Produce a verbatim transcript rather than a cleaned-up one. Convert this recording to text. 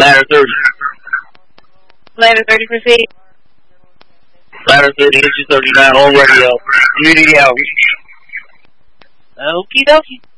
Ladder thirty. Ladder thirty, proceed. Ladder thirty, issue thirty-nine, on radio. Unity out. Okie dokie.